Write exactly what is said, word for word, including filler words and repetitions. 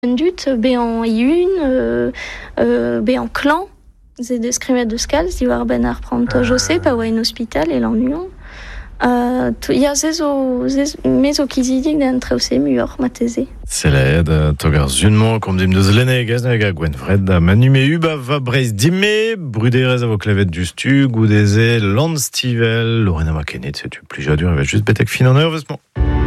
Dut, be en iun, euh, euh, be en clan, ze de skrivet de skal, si war ben ar pranto jose, pa oa en hospital e l'an unan. Uh, ya ze zo, ze me zo kizidik d'an treuse muor mateze. Seled, togar zunmo, kom dim deus lenne gaz nag a gwenfred, da manu me uba va breiz dimme, bruderez a vo klevet justu, goudeze, landstivel, Lorena Makenet, setu plija dur, evet just betek fin an eur, vesmo.